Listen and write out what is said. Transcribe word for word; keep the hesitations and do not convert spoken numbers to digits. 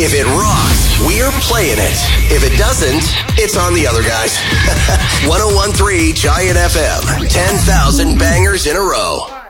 If it rocks, we're playing it. If it doesn't, it's on the other guys. one oh one point three Giant F M. ten thousand bangers in a row.